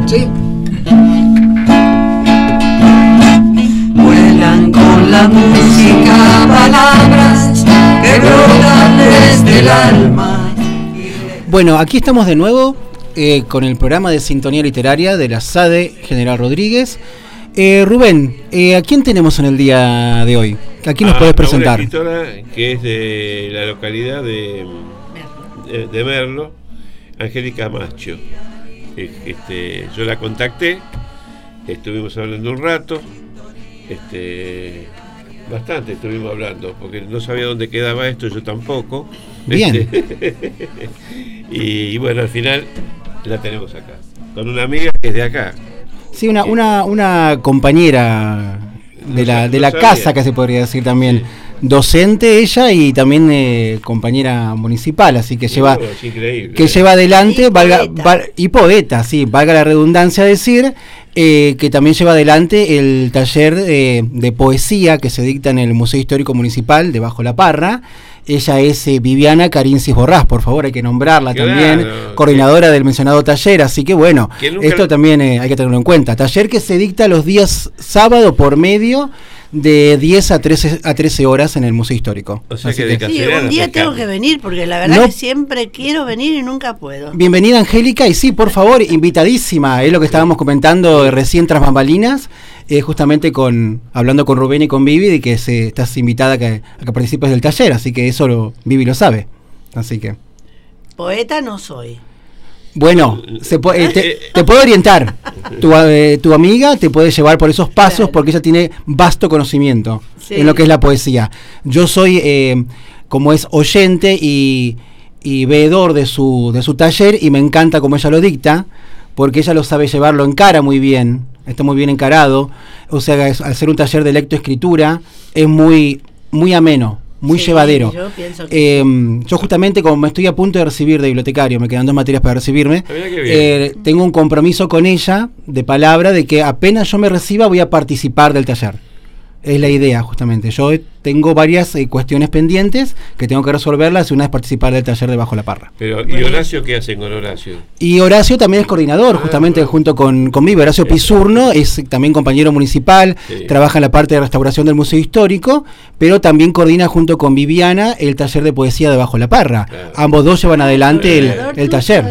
Sí. Vuelan con la música palabras que brotan desde el alma. Bueno, aquí estamos de nuevo con el programa de Sintonía Literaria de la SADE General Rodríguez. Rubén, ¿a quién tenemos en el día de hoy? ¿A quién nos puedes presentar? Una escritora que es de la localidad de Merlo, Angélica Macho. Yo la contacté, estuvimos hablando un rato, bastante estuvimos hablando, porque no sabía dónde quedaba esto, yo tampoco. Bien. Y bueno, al final la tenemos acá, con una amiga que es de acá. Sí, una compañera de la casa, que se podría decir también. Sí. Docente ella y también compañera municipal, así que lleva adelante, y poeta, sí, valga la redundancia decir, que también lleva adelante el taller de poesía que se dicta en el Museo Histórico Municipal de Bajo la Parra. Ella es Viviana Carincis Borrás, por favor, hay que nombrarla, claro, también, coordinadora del mencionado taller, así que bueno, esto también hay que tenerlo en cuenta. Taller que se dicta los días sábado por medio de 10 a 13 horas en el Museo Histórico. O sea que sí, un día tengo que venir, porque la verdad que siempre quiero venir y nunca puedo. Bienvenida, Angélica, y sí, por favor, invitadísima, es lo que estábamos comentando recién tras bambalinas, justamente hablando con Rubén y con Vivi, de que estás invitada a que participes del taller, así que eso Vivi lo sabe, así que... Poeta no soy. Bueno, te puedo orientar. Tu amiga te puede llevar por esos pasos, claro, porque ella tiene vasto conocimiento, sí, en lo que es la poesía. Yo soy, como es oyente y veedor de su taller, y me encanta como ella lo dicta, porque ella lo sabe llevar, lo encara muy bien, está muy bien encarado. O sea, al ser un taller de lectoescritura, es muy, muy ameno, muy llevadero. Yo pienso que yo justamente, como me estoy a punto de recibir de bibliotecario, me quedan 2 materias para recibirme, tengo un compromiso con ella de palabra de que apenas yo me reciba voy a participar del taller. Es la idea, justamente. Yo tengo varias cuestiones pendientes que tengo que resolverlas, y una es participar del taller de Bajo la Parra. Pero, ¿y Horacio qué hacen con Horacio? Y Horacio también es coordinador, justamente, junto conmigo. Horacio Pisurno es también compañero municipal, sí, trabaja en la parte de restauración del Museo Histórico, pero también coordina junto con Viviana el taller de poesía de Bajo la Parra. Claro. Ambos dos llevan adelante el taller.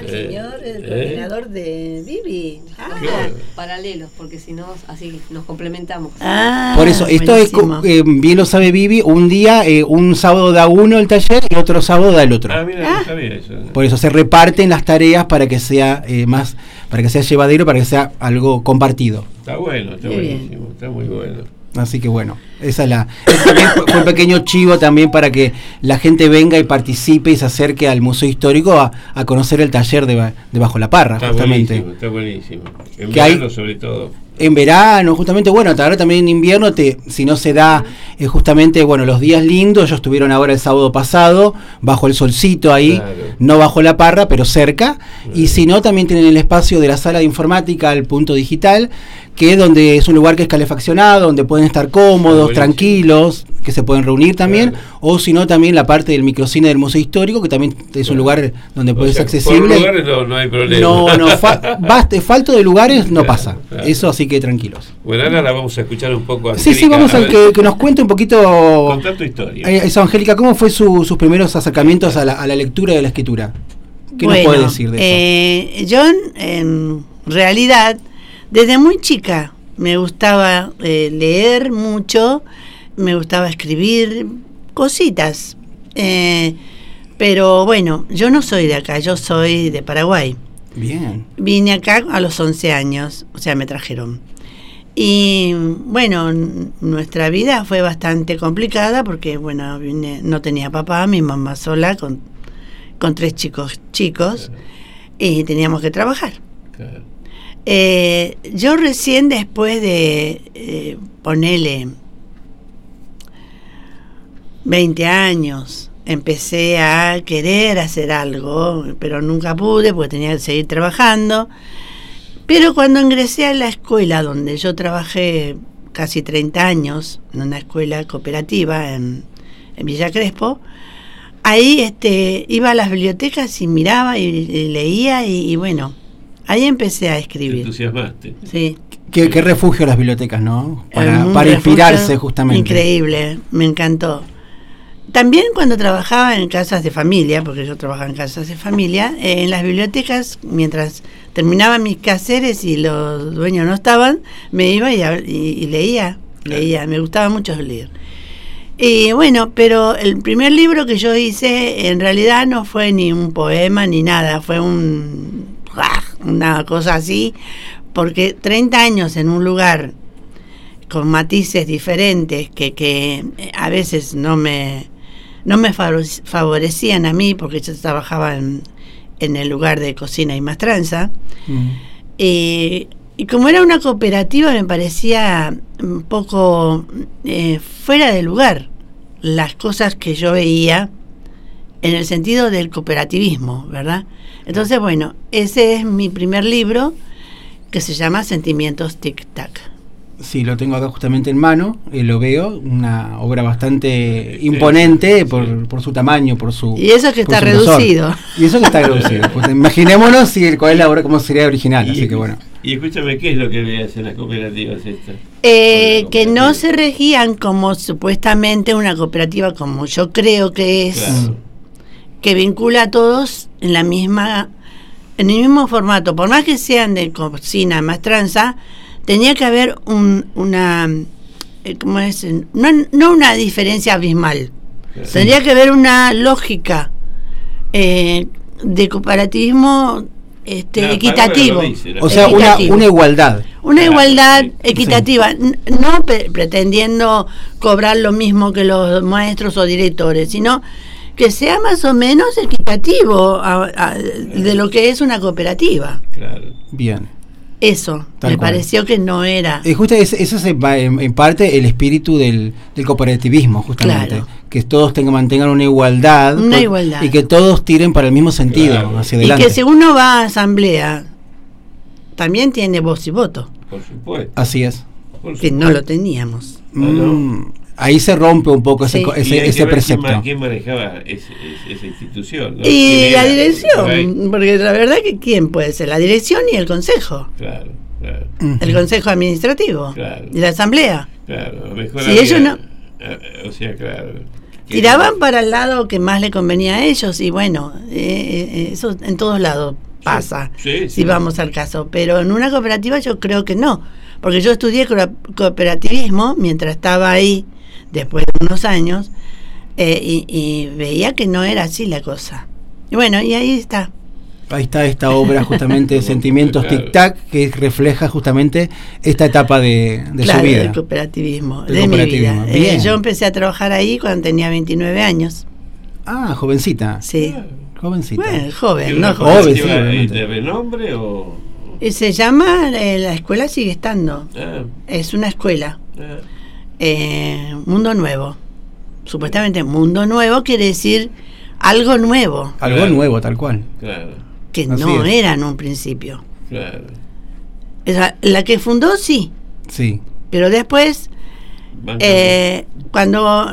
El coordinador de Vivi. Claro. Paralelos, porque si no, así nos complementamos. Por eso, esto buenísimo. Bien lo sabe Vivi, un día, un sábado da uno el taller y otro sábado da el otro. Mira, no sabía eso. Por eso se reparten las tareas para que sea para que sea llevadero, para que sea algo compartido. Está bueno, está buenísimo, está muy bueno. Así que bueno, también fue un pequeño chivo también para que la gente venga y participe y se acerque al Museo Histórico a conocer el taller de Bajo la Parra, está justamente. Está buenísimo. En verano, sobre todo. En verano, justamente, bueno, ahora también en invierno, si no se da justamente, bueno, los días lindos, ellos estuvieron ahora el sábado pasado, bajo el solcito ahí, claro, no bajo la Parra, pero cerca, claro, y si no, también tienen el espacio de la sala de informática, el punto digital, que es donde es un lugar que es calefaccionado, donde pueden estar cómodos, tranquilos, que se pueden reunir también, claro, o si no, también la parte del microcine del Museo Histórico, que también es, claro, un lugar donde puede ser accesible. Por lugares no hay problema. Falto de lugares no pasa, claro, eso así que tranquilos. Bueno, ahora la vamos a escuchar un poco a Sí, vamos a que nos cuente un poquito. Contar tu historia. Eso, Angélica, ¿cómo fue sus primeros acercamientos a la lectura y a la escritura? ¿Qué nos puede decir de eso? Yo, en realidad, desde muy chica me gustaba leer mucho, me gustaba escribir cositas. Pero bueno, yo no soy de acá, yo soy de Paraguay. Bien. Vine acá a los 11 años, o sea, me trajeron. Y bueno, nuestra vida fue bastante complicada porque, bueno, no tenía papá, mi mamá sola con 3 chicos, claro, y teníamos que trabajar. Claro. Yo recién después de ponele 20 años, empecé a querer hacer algo, pero nunca pude porque tenía que seguir trabajando. Pero cuando ingresé a la escuela donde yo trabajé casi 30 años, en una escuela cooperativa en Villa Crespo, ahí iba a las bibliotecas y miraba y leía y bueno, Ahí empecé a Te escribir. entusiasmaste. Sí. Qué refugio las bibliotecas, ¿no? Un Para inspirarse refugio justamente. Increíble, me encantó. También cuando trabajaba en casas de familia, porque yo trabajaba en casas de familia, en las bibliotecas, mientras terminaba mis quehaceres y los dueños no estaban, me iba y leía, me gustaba mucho leer. Y bueno, pero el primer libro que yo hice en realidad no fue ni un poema ni nada, fue una cosa así, porque 30 años en un lugar con matices diferentes que a veces no me favorecían a mí, porque yo trabajaba en el lugar de cocina y maestranza, y como era una cooperativa me parecía un poco fuera de lugar las cosas que yo veía en el sentido del cooperativismo, ¿verdad? Entonces, bueno, ese es mi primer libro, que se llama Sentimientos Tic Tac. Sí, lo tengo acá justamente en mano, lo veo, una obra bastante imponente por su tamaño, por su... Y eso que está reducido. Y eso que está reducido. Pues imaginémonos cuál es la obra, cómo sería original, así que bueno. Y escúchame, ¿qué es lo que veías en las cooperativas estas? Que no se regían como supuestamente una cooperativa, como yo creo que es, Claro. que vincula a todos en el mismo formato, por más que sean de cocina, maestranza, tenía que haber una ¿cómo es? No una diferencia abismal. Claro. Tendría que haber una lógica de cooperativismo La equitativo. palabra lo dice, la O sea, Equitativo. una igualdad. Una Claro, igualdad sí. equitativa, no pretendiendo cobrar lo mismo que los maestros o directores, sino que sea más o menos equitativo de lo que es una cooperativa. Claro. Bien. Eso, Tal me cual. pareció que no era. Justo eso es en parte el espíritu del cooperativismo, justamente. Claro. Que todos mantengan una igualdad. Una igualdad. Y que todos tiren para el mismo sentido, Claro. hacia Y adelante. que si uno va a asamblea, también tiene voz y voto, Por supuesto. Así es. Por que no lo teníamos. Ahí se rompe un poco Sí. Y hay que ese ver precepto. quién manejaba esa institución, ¿no? Y ¿Quién la era? Por ahí. dirección, porque la verdad que ¿quién puede ser? La dirección y el consejo. Claro, claro, El consejo administrativo Claro. y la asamblea. claro. A lo mejor Si había- ellos no- o sea, claro. que- Tiraban para el lado que más le convenía a ellos y bueno, eso en todos lados pasa, Sí, sí. si vamos al caso. Pero en una cooperativa yo creo que no, porque yo estudié cooperativismo mientras estaba ahí, después de unos años, y veía que no era así la cosa. Y bueno, y ahí está. Ahí está esta obra justamente de Sentimientos Claro. Tic Tac, que refleja justamente esta etapa de Claro, su vida. del cooperativismo, Del de mi cooperativismo. vida. Bien. Yo empecé a trabajar ahí cuando tenía 29 años. Ah, jovencita. Sí. Jovencita. Bueno, ¿Tiene joven, una no joven, joven. cooperativa sí, obviamente. de renombre o...? Se llama, la escuela sigue estando. Ah, Es una escuela. ah, Mundo Nuevo. Supuestamente Mundo Nuevo quiere decir algo nuevo, Algo Claro. nuevo, tal cual. claro, que Así no es. era en un principio. claro. La que fundó sí, Sí. pero después, Van cuando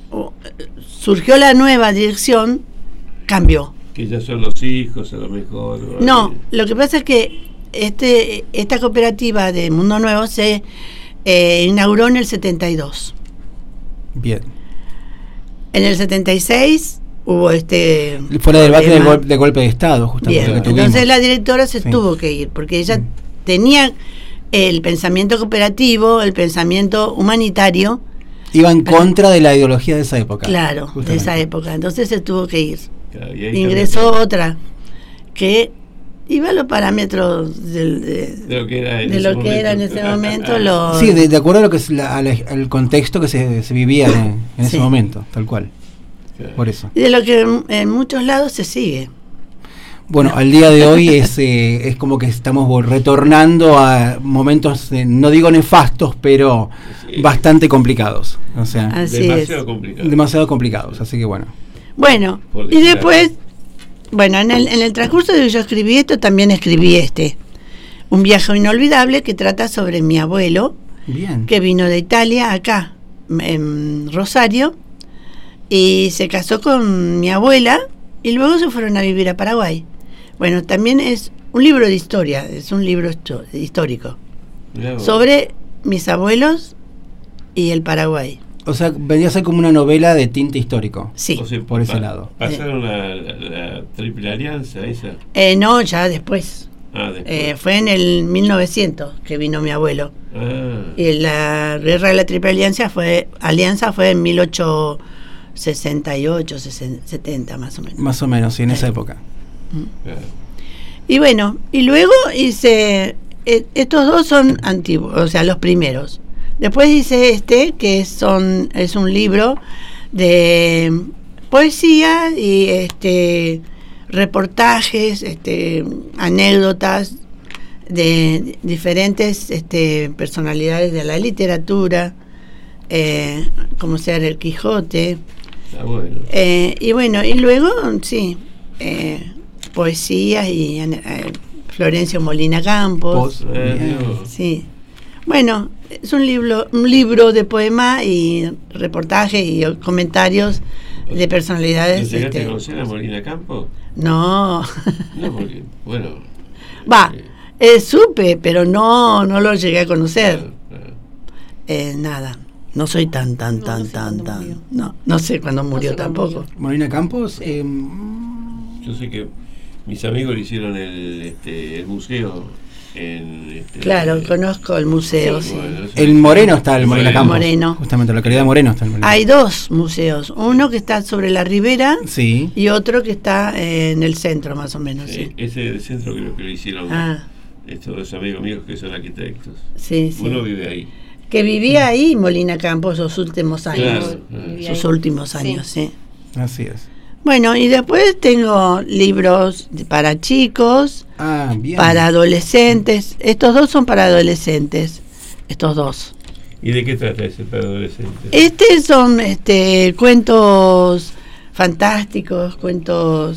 surgió la nueva dirección, cambió. que ya son los hijos a lo mejor. o No, algo. lo que pasa es que esta cooperativa de Mundo Nuevo se inauguró en el 72. Bien. En el 76 hubo Fuera del debate problema. de golpe de Estado, justamente. Bien, que tuvimos. entonces la directora se Sí. tuvo que ir porque ella tenía el pensamiento cooperativo, el pensamiento humanitario, Iba en contra de la ideología de esa época. claro, de justamente. esa época. Entonces se tuvo que ir. Claro, y ahí Ingresó otra que iba a los parámetros de lo que era en de ese lo que era en ese momento. Sí, de acuerdo a lo que es al contexto que se vivía en ese Sí. momento, tal cual. Claro. Por eso. Y de lo que en muchos lados se sigue. Bueno, al día de hoy es como que estamos retornando a momentos, no digo nefastos, pero Sí. bastante complicados. O sea, Así Demasiado es. complicado. demasiado complicados. Así que bueno. Bueno, Por y decir después, bueno, en el transcurso de que yo escribí esto, también escribí un viaje inolvidable que trata sobre mi abuelo, Bien. que vino de Italia acá, en Rosario, y se casó con mi abuela, y luego se fueron a vivir a Paraguay. Bueno, también es un libro de historia, es un libro histórico sobre mis abuelos y el Paraguay. O sea, vendría a ser como una novela de tinte histórico. Sí. O sea, por ese lado. ¿Pasaron la Triple Alianza esa? No, ya después. Después. Fue en el 1900 que vino mi abuelo. Y la guerra de la Triple Alianza fue en 1868, 70 más o menos. Más o menos, sí, en esa época. Claro. Y bueno, y luego hice, estos dos son antiguos, o sea, los primeros. Después hice que es un libro de poesía y reportajes, anécdotas de diferentes personalidades de la literatura, como sea el Quijote. Bueno. Y bueno, y luego, sí, poesías y Florencio Molina Campos. Sí. Bueno, es un libro de poema y reportajes y comentarios de personalidades. ¿Llegaste a conocer a Molina Campos? No. No, porque, bueno. Supe, pero no lo llegué a conocer. Claro. Nada. No soy tan. No sé cuándo murió tampoco. Molina Campos. Yo sé que mis amigos le hicieron el museo. Claro, conozco el museo. Sí. Bueno, El Moreno está el Molina Campos. Moreno. Justamente, la localidad de Moreno está el Molina. Hay dos museos. Uno que está sobre la ribera. Sí. Y otro que está en el centro, más o menos. Sí. Ese del centro creo que lo hicieron estos dos amigos míos que son arquitectos. Sí. Uno vive ahí. Que vivía ahí Molina Campos los últimos años. Claro. Sus últimos años, sí. Así es. Bueno, y después tengo libros para chicos, Bien. para adolescentes. Estos dos son para adolescentes. Estos dos. ¿Y de qué trata ese para adolescentes? Son cuentos fantásticos, cuentos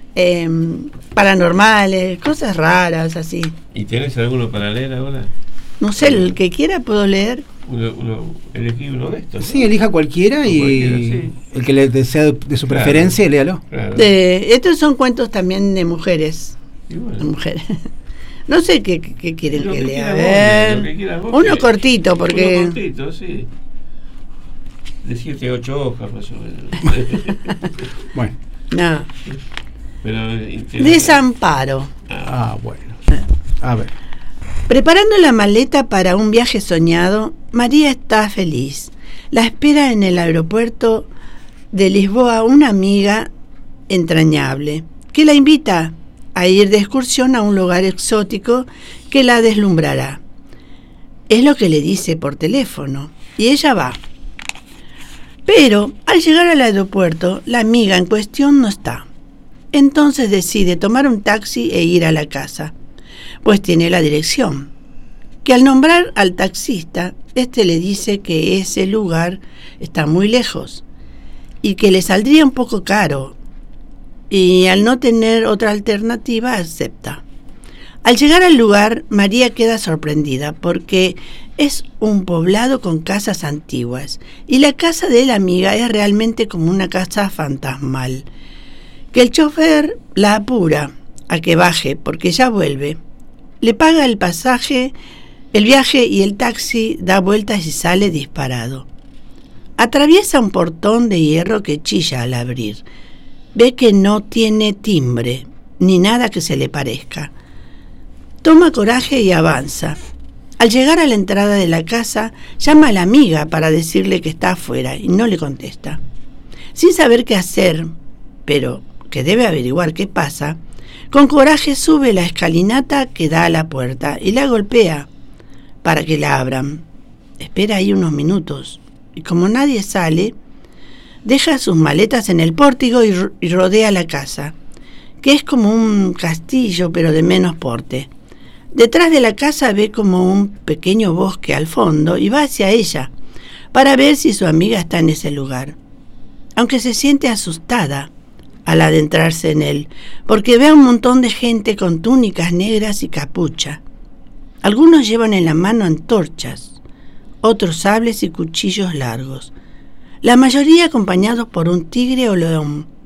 paranormales, cosas raras, así. ¿Y tienes alguno para leer ahora? No sé, el que quiera puedo leer. Elegí uno de estos, ¿no? Sí, elija cualquiera y el que le desea de su preferencia y léalo. Claro. Estos son cuentos también de mujeres. Y bueno. De mujeres. No sé qué quieren Lo que que lea. quieras vos, lo que quieras vos, Uno cortito, porque... Uno cortito, sí. De 7 a 8 hojas más o menos. Bueno. No. Pero, Desamparo. Bueno. A ver. Preparando la maleta para un viaje soñado, María está feliz. La espera en el aeropuerto de Lisboa una amiga entrañable, que la invita a ir de excursión a un lugar exótico que la deslumbrará. Es lo que le dice por teléfono, y ella va. Pero, al llegar al aeropuerto, la amiga en cuestión no está. Entonces decide tomar un taxi e ir a la casa, pues tiene la dirección. Que al nombrar al taxista, le dice que ese lugar está muy lejos y que le saldría un poco caro, y al no tener otra alternativa acepta. Al llegar al lugar, María queda sorprendida porque es un poblado con casas antiguas y la casa de la amiga es realmente como una casa fantasmal. Que el chofer la apura a que baje porque ya vuelve. Le paga el pasaje, el viaje, y el taxi da vueltas y sale disparado. Atraviesa un portón de hierro que chilla al abrir. Ve que no tiene timbre, ni nada que se le parezca. Toma coraje y avanza. Al llegar a la entrada de la casa, llama a la amiga para decirle que está afuera y no le contesta. Sin saber qué hacer, pero que debe averiguar qué pasa, con coraje sube la escalinata que da a la puerta y la golpea para que la abran. Espera ahí unos minutos y como nadie sale, deja sus maletas en el pórtico y rodea la casa, que es como un castillo pero de menos porte. Detrás de la casa ve como un pequeño bosque al fondo y va hacia ella para ver si su amiga está en ese lugar, aunque se siente asustada al adentrarse en él, porque ve a un montón de gente con túnicas negras y capucha. Algunos llevan en la mano antorchas, otros sables y cuchillos largos, la mayoría acompañados por un tigre o león,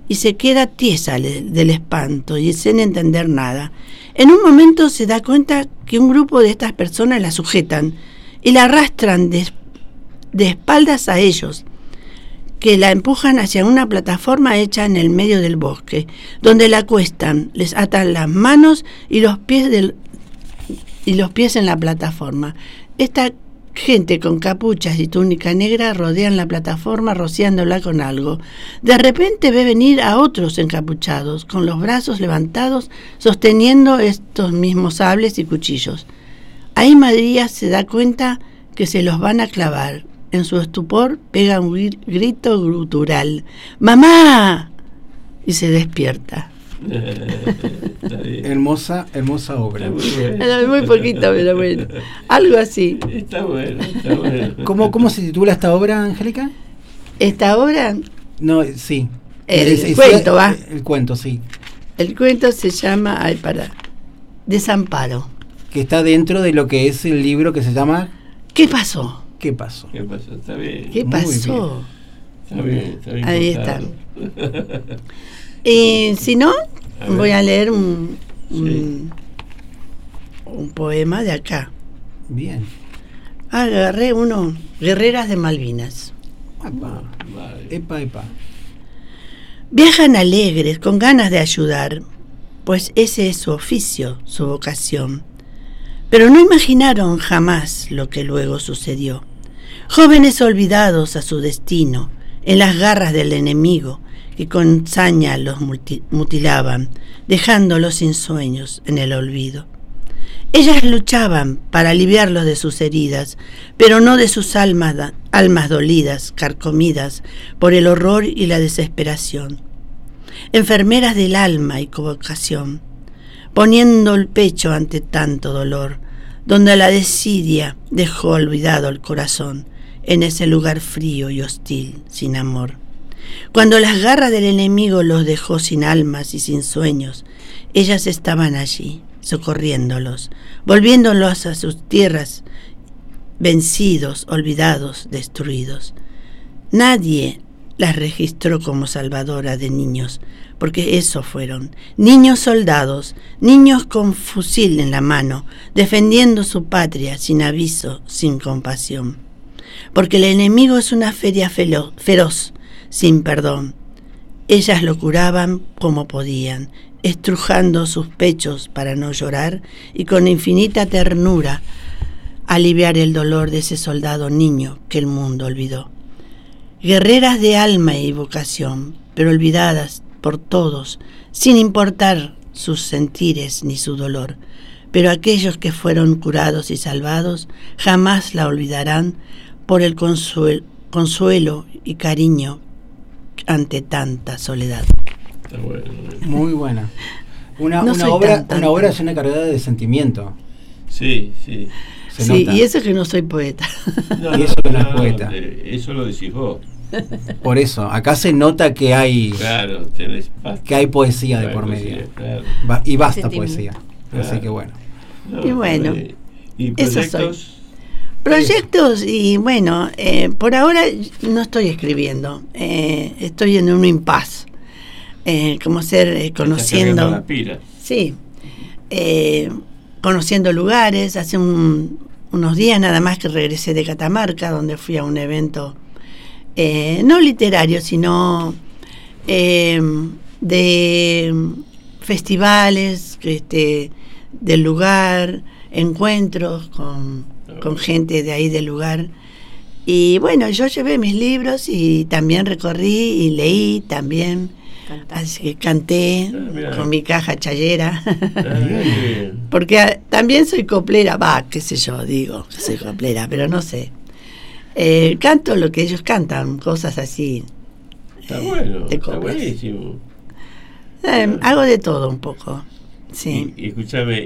y se queda tiesa del espanto y sin entender nada. En un momento se da cuenta que un grupo de estas personas la sujetan y la arrastran de espaldas a ellos, que la empujan hacia una plataforma hecha en el medio del bosque, donde la acuestan, les atan las manos y los pies en la plataforma. Esta gente con capuchas y túnica negra rodean la plataforma rociándola con algo. De repente ve venir a otros encapuchados, con los brazos levantados, sosteniendo estos mismos sables y cuchillos. Ahí María se da cuenta que se los van a clavar. En su estupor pega un grito gutural: ¡Mamá! Y se despierta. Hermosa obra. Muy poquito, pero bueno. Algo así. Está bueno, está bueno. ¿Cómo se titula esta obra, Angélica? ¿Esta obra? No, sí. El cuento, va. El cuento, sí. El cuento se llama, Desamparo. Que está dentro de lo que es el libro que se llama ¿Qué pasó? ¿Qué pasó? ¿Qué pasó? Está bien. ¿Qué pasó? Está bien, está bien. Ahí contado. está. Y si no, voy a leer un poema de acá. Bien. Agarré uno, Guerreras de Malvinas. Epa. Vale. Epa. Viajan alegres, con ganas de ayudar, pues ese es su oficio, su vocación. Pero no imaginaron jamás lo que luego sucedió. Jóvenes olvidados a su destino, en las garras del enemigo, que con saña los mutilaban, dejándolos sin sueños en el olvido. Ellas luchaban para aliviarlos de sus heridas, pero no de sus almas dolidas, carcomidas por el horror y la desesperación. Enfermeras del alma y vocación, poniendo el pecho ante tanto dolor, donde la desidia dejó olvidado el corazón, en ese lugar frío y hostil, sin amor. Cuando las garras del enemigo los dejó sin almas y sin sueños, ellas estaban allí, socorriéndolos, volviéndolos a sus tierras, vencidos, olvidados, destruidos. Nadie las registró como salvadoras de niños, porque eso fueron, niños soldados, niños con fusil en la mano, defendiendo su patria sin aviso, sin compasión. Porque el enemigo es una feria feroz, sin perdón. Ellas lo curaban como podían, estrujando sus pechos para no llorar y con infinita ternura aliviar el dolor de ese soldado niño que el mundo olvidó. Guerreras de alma y vocación, pero olvidadas por todos, sin importar sus sentires ni su dolor. Pero aquellos que fueron curados y salvados jamás la olvidarán por el consuelo y cariño ante tanta soledad. Está bueno. Muy buena. Una No obra llena cargada de sentimiento. Sí, sí. Se Sí, nota. y eso que no soy poeta. Y eso que no es poeta. Eso lo decís vos. Por eso, acá se nota que hay Claro, tenés que hay poesía de Hay por poesía, medio. claro. Y basta Sentimiento. poesía. Así Claro. que bueno. No, Y bueno, ¿y eso soy. proyectos? Proyectos, y bueno, por ahora no estoy escribiendo. Estoy en un impasse. Como ser Estás cargando conociendo. la pila. Sí. Conociendo lugares. Hace unos días nada más que regresé de Catamarca, donde fui a un evento no literario, sino de festivales del lugar, encuentros con gente de ahí del lugar. Y bueno, yo llevé mis libros y también recorrí y leí también. Así que canté Mira. con mi caja chayera. Bien. Porque también soy coplera, qué sé yo, digo, que soy coplera, pero no sé. Canto lo que ellos cantan, cosas así. Está bueno, de está coplas. buenísimo. Hago de todo un poco, sí. Y escúchame,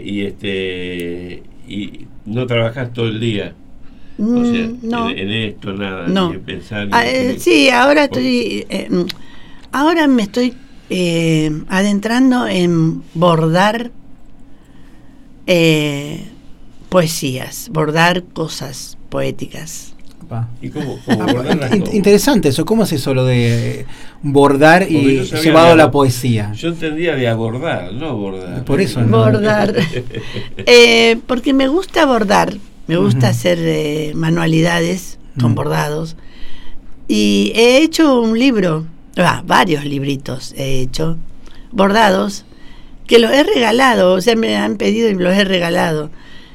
y no trabajas todo el día. O sea, No. en esto nada, No. ni en pensar. Ni Sí, ahora Por- estoy... ahora me estoy adentrando en bordar poesías, bordar cosas poéticas. ¿Y cómo bordar las cosas? Interesante eso. ¿Cómo es eso lo de bordar y llevado a la poesía? Yo entendía de abordar, no bordar. Por eso, ¿no? Bordar. Porque me gusta bordar. Me gusta hacer manualidades con bordados. Y he hecho un libro, varios libritos he hecho, bordados, que los he regalado. O sea, me han pedido y los he regalado.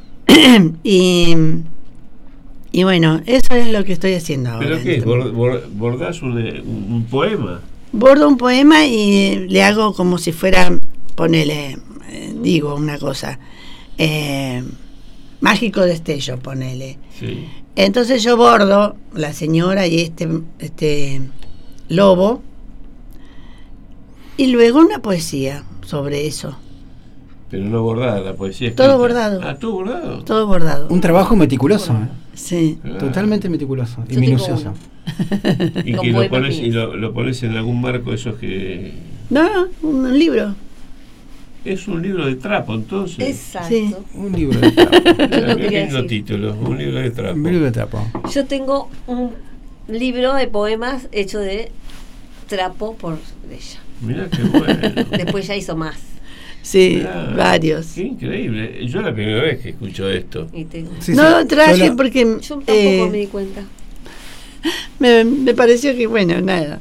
Y bueno, eso es lo que estoy haciendo ahora. ¿Pero qué es? ¿Bordás un poema? Bordo un poema y le hago como si fuera, ponele, digo una cosa, mágico destello, ponele. Sí. Entonces yo bordo la señora y este lobo y luego una poesía sobre eso. Pero no bordada, la poesía escrita. Todo bordado. Ah, ¿todo bordado? Todo bordado. Un trabajo meticuloso. Sí. Claro. Totalmente meticuloso y Yo tengo minucioso. Y Con que lo poemas pones, y míos. lo pones en algún marco, esos que... No, un libro. Es un libro de trapo, entonces. Exacto. Sí. Un libro de trapo. Mira, lo qué quería lindo decir. título, un libro de trapo. Un libro de trapo. Yo tengo un libro de poemas hecho de trapo por ella. Mirá qué bueno. Después ya hizo más. Sí, Mirá, varios. Qué increíble. Yo la primera vez que escucho esto. Y tengo. Sí, No sí. lo traje Yo lo- porque Yo tampoco me di cuenta. me pareció que, bueno, nada.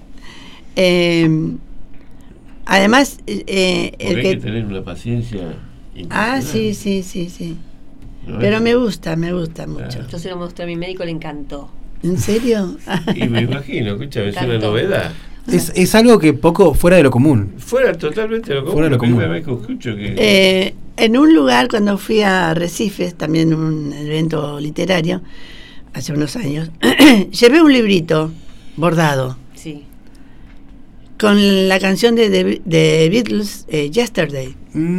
Además, Porque el hay que... que tener una paciencia Ah, impresionante. sí. ¿No? Pero me gusta mucho. Claro. Yo se lo mostré a mi médico, le encantó. ¿En serio? Y me imagino, escúchame, es una Tanto. novedad. Es algo que poco fuera de lo común. Fuera totalmente de lo común. Fuera de lo La primera común. vez que escucho que... En un lugar, cuando fui a Recifes, también un evento literario, hace unos años, llevé un librito bordado Sí. con la canción de The Beatles, Yesterday,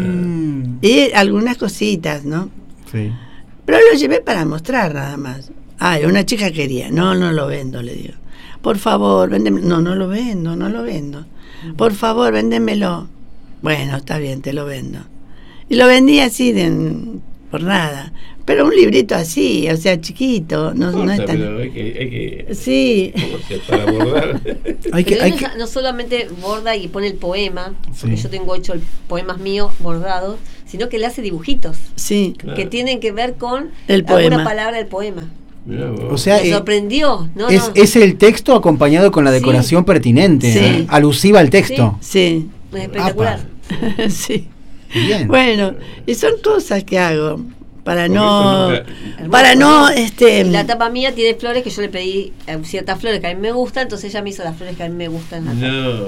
y algunas cositas, ¿no? Sí. Pero lo llevé para mostrar nada más. Una chica quería, no lo vendo, le digo. Por favor, véndemelo. No lo vendo. Por favor, véndemelo. Bueno, está bien, te lo vendo. Y lo vendí así por nada. Pero un librito así, o sea, chiquito, no es Pero tan... hay que Sí. ¿cómo se para bordar? Pero él no solamente borda y pone el poema, porque Sí. yo tengo 8 poemas míos bordados, sino que le hace dibujitos Sí, Claro. que tienen que ver con El alguna poema. palabra del poema. Mirá vos. O sea, Me sorprendió, ¿no? es el texto acompañado con la decoración pertinente, Sí. alusiva al texto. sí, Es espectacular. sí. Bien. Bueno, y son cosas que hago para Porque no... eso nunca- Para no, Y la tapa mía tiene flores que yo le pedí ciertas flores que a mí me gustan, entonces ella me hizo las flores que a mí me gustan. No.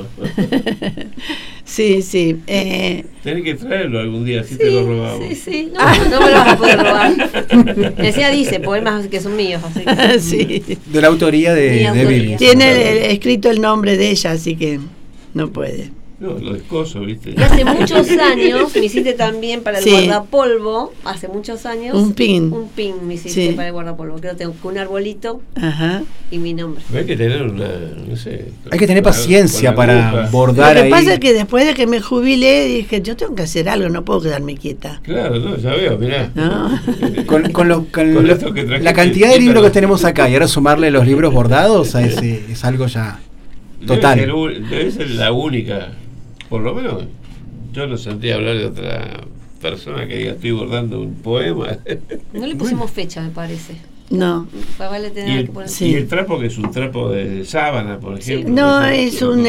Sí. Tenés que traerlo algún día, así te lo robamos. Sí, no me lo vas a poder robar. Decía, dice, poemas que son míos, así que... Sí. De la autoría Mi de autoría. Billy. Tiene escrito el nombre de ella, así que no puede. No, lo descoso, ¿viste? Y hace muchos años me hiciste también para el Sí. guardapolvo, hace muchos años. Un pin. Un pin me hiciste Sí. para el guardapolvo. Creo que tengo un arbolito Ajá. y mi nombre. Hay que tener una, no sé... Hay que tener con- paciencia con para aguja. Lo bordar que ahí. pasa es que después de que me jubilé, dije, yo tengo que hacer algo, no puedo quedarme quieta. Claro, no, ya veo, mirá. ¿No? Con esto que trajiste, la cantidad de libros quítalo. que tenemos acá y ahora sumarle los libros bordados es algo ya total. Debe ser la única, por lo menos yo no sentí hablar de otra persona que diga estoy bordando un poema. No le pusimos fecha, me parece. No. Vale y, tener el, que poner. Sí. y el trapo, que es un trapo de sábana, por ejemplo. No, que es un...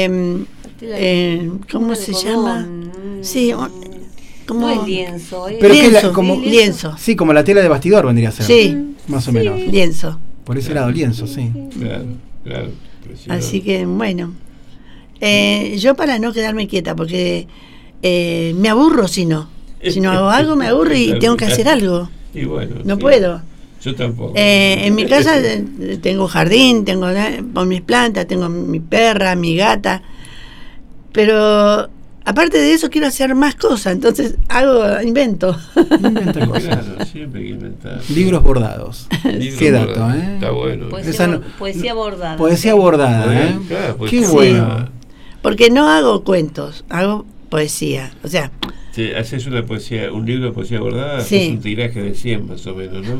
¿Cómo Una se de llama? cordón. Sí, como... No es lienzo, es Pero que lienzo, como lienzo. Sí, como la tela de bastidor vendría a ser. Sí, Más o menos. lienzo. Por ese lado, lienzo, sí. Claro. Precioso. Así que, bueno. Yo para no quedarme quieta, porque me aburro si no. Si no hago algo, me aburro y tengo que hacer algo. Y bueno, No sí. puedo. Yo tampoco. En mi casa tengo jardín, tengo con mis plantas, tengo mi perra, mi gata, pero aparte de eso quiero hacer más cosas, entonces invento. Inventa cosas. Claro, siempre hay que inventar. Libros bordados. Libros Qué dato, bordados. ¿eh? Está bueno. Esa no- Poesía bordada. Poesía bordada, ¿eh? Claro, pues Qué sí. bueno. Porque no hago cuentos, hago poesía. O sea, haces una poesía, un libro de poesía bordada, Sí. es un tiraje de 100 más o menos, ¿no?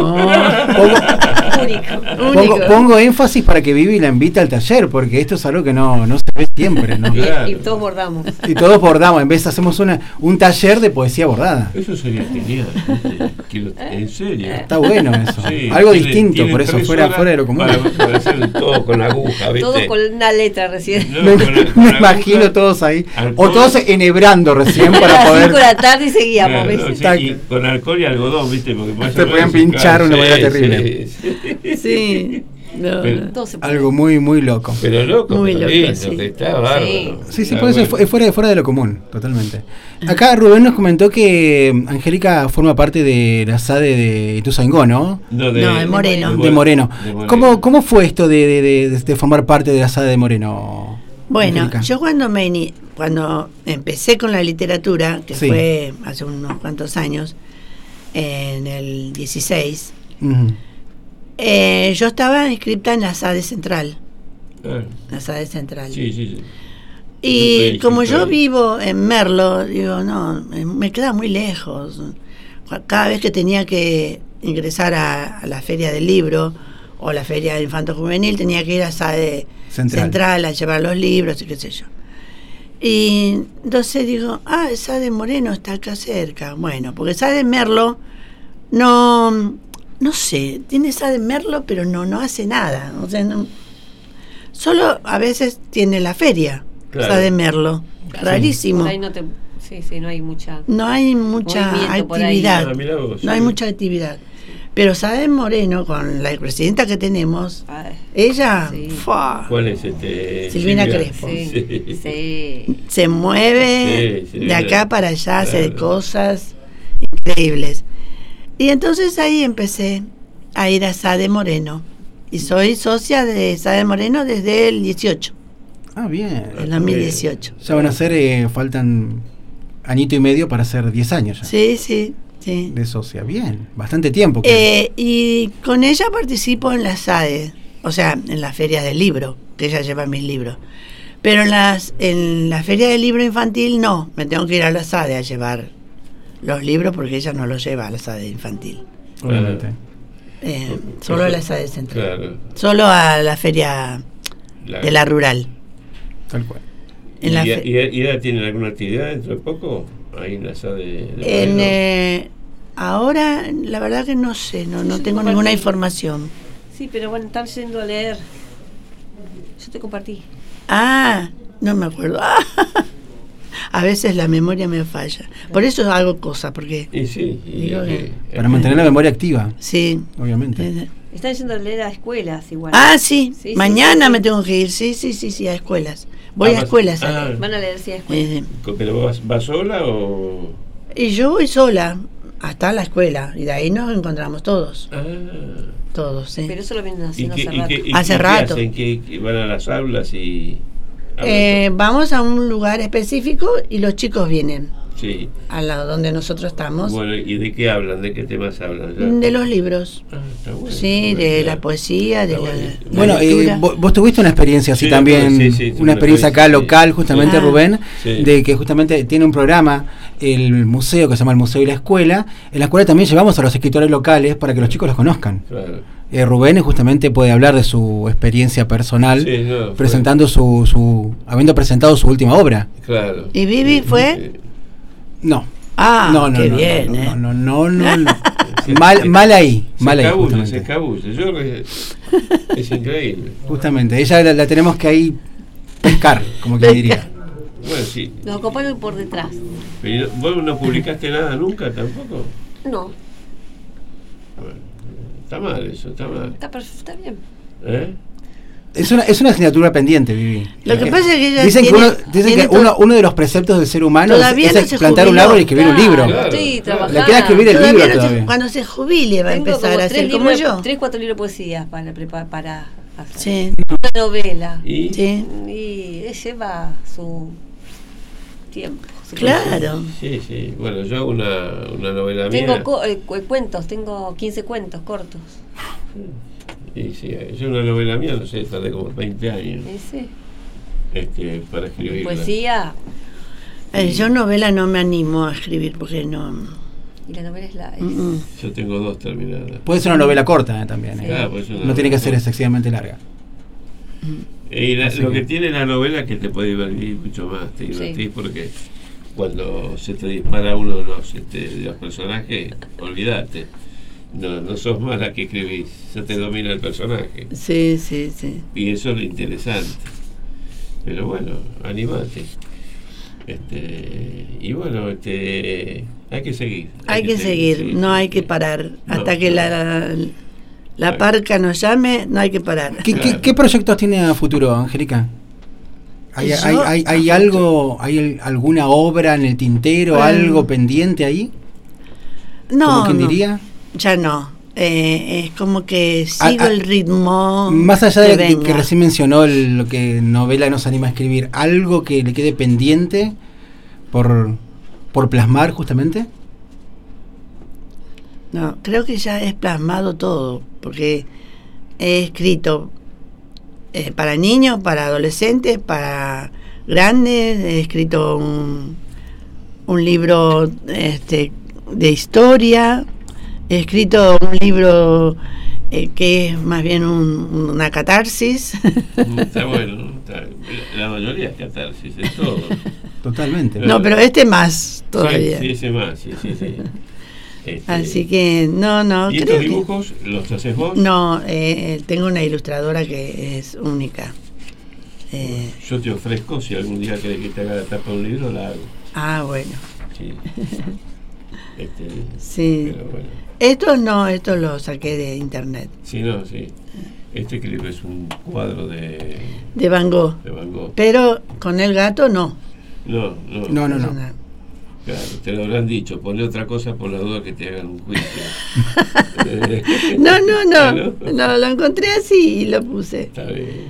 Pongo énfasis para que Vivi la invite al taller, porque esto es algo que no se ve siempre, ¿no? Claro. Y todos bordamos. Y todos bordamos, en vez hacemos un taller de poesía bordada. Eso sería genial, en serio. Está bueno eso. Sí, Algo tiene- distinto, tiene por eso, 3 fuera horas de lo común. Para hacer todo con aguja, ¿viste? Todos con una letra recién. No, Me, con la- con me la imagino aguja, todos ahí. alcohol. O todos enhebrando recién A para las 5 poder. de la tarde y seguíamos, Claro, ¿viste? sí, Exacto. y con alcohol y algodón, ¿viste? Porque más Te o menos podían se pinchar cae. de una manera Sí, terrible. sí. Sí. No, Pero- no. Todo se puede. Algo muy, muy loco. Pero loco, Muy pero loco, lindo, sí. que está bárbaro. Sí, Está por eso bueno. es fuera de lo común, totalmente. Acá Rubén nos comentó que Angélica forma parte de la SADE de Ituzaingó, ¿no? No, de Moreno. De Moreno. de Moreno. ¿Cómo fue esto de formar parte de la SADE de Moreno? Bueno, Angélica? yo cuando empecé con la literatura, que Sí. fue hace unos cuantos años, en el 16, Ujú. yo estaba inscripta en la SADE Central. Claro. La SADE Central. Sí, sí, sí. Y Estoy como yo ahí. vivo en Merlo, digo, no, me queda muy lejos. Cada vez que tenía que ingresar a la feria del libro o la feria de infanto juvenil, tenía que ir a SADE Central a llevar los libros y qué sé yo. Y entonces digo, SADE Moreno está acá cerca. Bueno, porque SADE Merlo no sé, tiene SADE Merlo, pero no hace nada. O sea, solo a veces tiene la feria. Claro. SADE Merlo. Rarísimo. Por ahí no te. Sí, no hay mucha. No hay mucha Movimiento por ahí. actividad. Mirá vos, No hay sí. mucha actividad. Pero SADE Moreno, con la presidenta que tenemos, Ay, ella Sí. ¡fua! ¿Cuál es Silvina Crespo. sí, sí. Se mueve Sí, de acá para allá, hace claro. cosas increíbles. Y entonces ahí empecé a ir a SADE Moreno. Y soy socia de SADE Moreno desde el 18, Ah, bien. el 2018. Ya van a ser, faltan añito y medio para hacer 10 años ya. Sí, sí, sí. De socia. Bien, bastante tiempo. Y con ella participo en la SADE, o sea, en las ferias del libro, que ella lleva mis libros. Pero en la feria del libro infantil no, me tengo que ir a la SADE a llevar los libros porque ella no los lleva a la SADE infantil. Obviamente. Solo a la SADE central. Claro. Solo a la feria de la rural. Tal cual. En la fe- ¿Y ella tiene alguna actividad dentro de poco? Ahí en la SAD de Moreno. Ahora, la verdad que no sé, no Yo te tengo compartí. ninguna información. Sí, pero bueno, están yendo a leer. Yo te compartí. No me acuerdo. A veces la memoria me falla. Por eso hago cosas, porque Y sí. Digo que- Para mantener la memoria activa, sí. obviamente. Están yendo a leer a escuelas igual. Sí. Sí, sí, Mañana sí, me sí. tengo que ir. Sí, a escuelas. Voy a vas- escuelas. Van a leer sí a escuelas. ¿Pero vas sola o...? Y yo voy sola hasta la escuela. Y de ahí nos encontramos todos. Ah. Todos, sí. Pero eso lo vienen ¿Y haciendo qué, hace y rato. qué- y Hace qué rato. hacen? ¿Que van a las aulas y...? Vamos a un lugar específico y los chicos vienen Sí. a donde nosotros estamos. Bueno, ¿y de qué hablan? ¿De qué temas hablan? ya? De los libros. Está bueno. Sí, de la poesía, de Está la, buenísimo. la Bueno, lectura. vos tuviste una experiencia así Sí, también, sí, tuve una experiencia acá experiencia, sí. local, justamente Ah. Rubén, Sí. de que justamente tiene un programa, el museo que se llama el Museo y la Escuela, en la escuela también llevamos a los escritores locales para que los chicos los conozcan. Claro. Rubén justamente puede hablar de su experiencia personal, Sí, no, fue- presentando habiendo presentado su última obra. Claro. ¿Y Vivi fue? No. No, qué no, bien, no. Mal ahí, Se mal ahí. escabulle, se Justamente. escabulle. Es increíble. Justamente, ella la tenemos que ahí pescar, como que diría. Bueno, sí. Los acompañan por detrás. Pero ¿vos no publicaste nada nunca tampoco? No, Bueno, está mal eso, está mal. está bien. ¿Eh? Es una asignatura pendiente, Vivi. Lo que pasa es que ella dicen tiene- que tiene uno de los preceptos del ser humano Todavía no es se plantar un jubiló. árbol y escribir un libro. Claro. Estoy trabajando. Le queda escribir el Todavía libro no se- todavía. cuando se jubile va a Tengo empezar como a hacer 3 como libros, yo. 3-4 libros de poesía para hacer. Sí, Una novela. ¿Y? sí, Y lleva su tiempo. su claro. Sí, sí. Bueno, yo hago una novela Tengo mía. cuentos, tengo 15 cuentos cortos. Y sí, yo una novela mía, no sé, tardé como 20 años Sí. para escribirla. Poesía. Yo novela no me animo a escribir porque no. Y la novela es la. Yo tengo 2 terminadas. Puede ser una novela corta también. Sí. Claro, pues No tiene que ser excesivamente larga. Y Así lo que- que tiene la novela es que te puede divertir mucho más. Te divertís Sí. porque cuando se te dispara uno de los personajes, olvídate. No sos más la que escribís, ya te domina el personaje. Sí, sí, sí. Y eso es lo interesante. Pero bueno, animate. Y bueno, hay que seguir. Hay que seguir, sí, no sí, hay sí. que parar. No, Hasta que no. la parca nos llame, no hay que parar. ¿Qué proyectos tiene a futuro, Angélica? ¿Hay, Yo, hay algo, hay alguna obra en el tintero, algo pendiente ahí? No, ¿Como quien no, diría? ya no. Es como que Ah, sigo el ritmo. Más allá de que venga. recién mencionó lo que novela nos anima a escribir, ¿algo que le quede pendiente por plasmar justamente? No, creo que ya es plasmado todo, porque he escrito para niños, para adolescentes, para grandes, he escrito un libro de historia, he escrito un libro que es más bien una catarsis. Está bueno, la mayoría es catarsis, es todo. Totalmente. No, pero más todavía. Sí, ese más, sí. Así que no, ¿Y creo estos que dibujos los haces vos? no, tengo una ilustradora que es única. Yo te ofrezco, si algún día querés que te haga la tapa de un libro, la hago. Bueno, Sí. sí. Pero bueno. Estos los saqué de internet, Sí, no, sí. Este libro es un cuadro de de Van Gogh, Van Gogh. pero con el gato no. No. Claro, te lo habrán dicho, ponle otra cosa por la duda que te hagan un juicio. No, lo encontré así y lo puse. Está bien.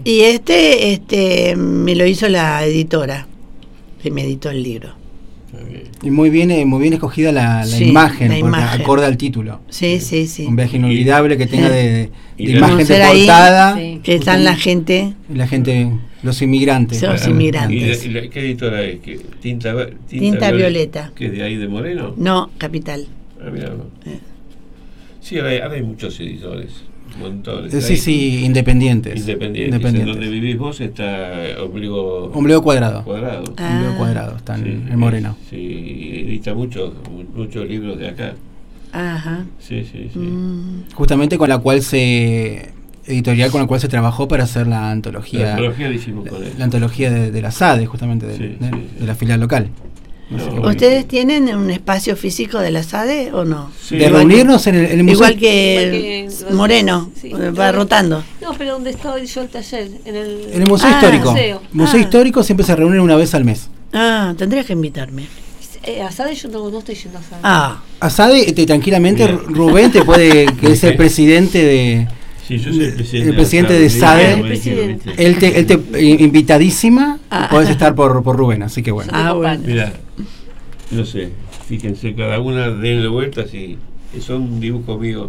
Y me lo hizo la editora, que me editó el libro. Está bien. Y muy bien escogida la Sí, imagen, la porque imagen. acorde al título. Sí. Un viaje inolvidable que tenga de Y imagen de conocer ahí, portada. sí. Que están la gente. Y la gente, los inmigrantes. Sí. Los inmigrantes. ¿Qué editora es? Tinta Violeta. ¿Que de ahí de Moreno? No, Capital. Ah, mirá. Sí, ahora hay muchos editores, montones. Sí, independientes. Independientes. En donde vivís vos está Ombligo Cuadrado. Cuadrado. Ombligo Cuadrado, están Sí, en Moreno. Sí, edita muchos libros de acá. Ajá. Sí. Justamente con la cual editorial con la cual se trabajó para hacer la antología. La antología la hicimos con él. La antología de la SADE, justamente, Sí. de la filial local. No, ¿Ustedes tienen un espacio físico de la SADE o no? Sí. De Igual reunirnos en el museo. Igual que Moreno, Sí. va rotando. No, pero donde estaba yo el taller, en En el museo histórico. museo. Museo histórico siempre se reúnen una vez al mes. Tendrías que invitarme. Asade yo no estoy yendo a Asade. A SADE, tranquilamente, Bien. Rubén te puede, que es el presidente de. Sí, yo soy el presidente de SADE. El presidente. Él te invitadísima, podés estar por Rubén, así que bueno. Bueno. Mira, no sé, fíjense, cada una denle vueltas y son dibujos míos.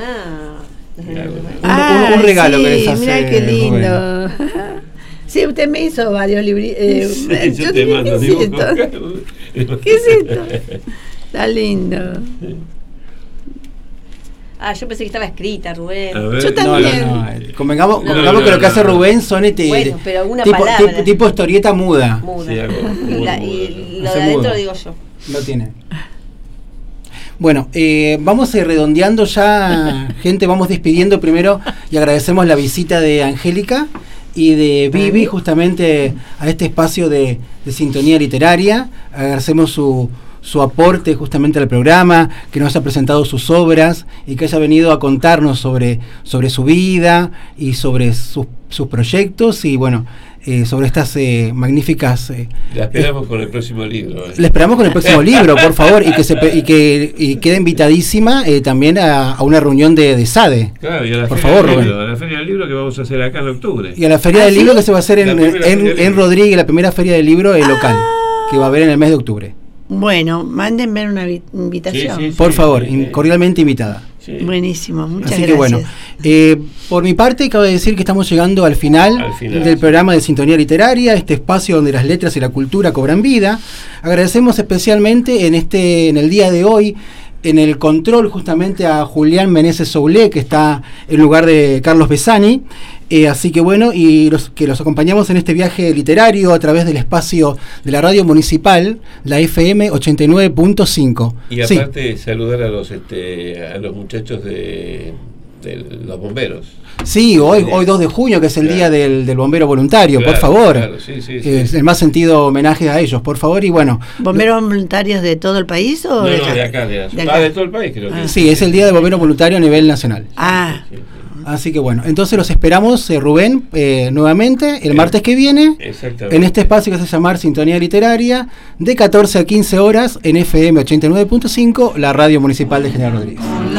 Un regalo sí, que les hace mirá qué lindo. Sí, usted me hizo varios libros. Yo te mando ¿qué es dibujos. esto? ¿Qué es esto? Está lindo. Yo pensé que estaba escrita, Rubén. A ver. Yo también. No. Convengamos No, que lo que hace Rubén son Bueno, pero alguna tipo, palabra. tipo historieta muda. Muda. Sí, algo Y lo Hace de adentro mudo. lo digo yo. Lo tiene. Bueno, vamos a ir redondeando ya, gente, vamos despidiendo primero y agradecemos la visita de Angélica y de Vivi justamente a este espacio de sintonía literaria. Agradecemos su aporte justamente al programa, que nos ha presentado sus obras y que haya venido a contarnos sobre su vida y sobre sus proyectos y bueno, sobre estas magníficas... La esperamos con el próximo libro. La esperamos con el próximo libro, por favor, y que quede invitadísima también a una reunión de SADE. Claro, y a la por Feria favor, del Rubén. Libro, a la Feria del Libro que vamos a hacer acá en octubre. Y a la Feria del ¿sí? Libro que se va a hacer La primera Feria del en Libro. Rodríguez, la primera Feria del Libro local, que va a haber en el mes de octubre. Bueno, mándenme una invitación. Sí, Por favor, sí. cordialmente invitada. Sí. Buenísimo, muchas Así gracias. que bueno, por mi parte cabe decir que estamos llegando al final del programa de Sintonía Literaria, este espacio donde las letras y la cultura cobran vida. Agradecemos especialmente en el día de hoy, en el control, justamente a Julián Meneses Soulé, que está en lugar de Carlos Besani. Así que bueno, y los acompañamos en este viaje literario a través del espacio de la radio municipal, la FM 89.5. Y aparte saludar a los muchachos de los bomberos. Sí, hoy 2 de junio, que es el día del bombero voluntario, por favor. Claro, sí. El más sentido homenaje a ellos, por favor, y bueno. ¿Bomberos voluntarios de todo el país o de acá? De todo el país, creo que. Sí, es el día del bombero voluntario a nivel nacional. Sí. Así que bueno, entonces los esperamos, Rubén, nuevamente, el martes que viene, en este espacio que se llama Sintonía Literaria, de 14 a 15 horas, en FM 89.5, la radio municipal de General Rodríguez.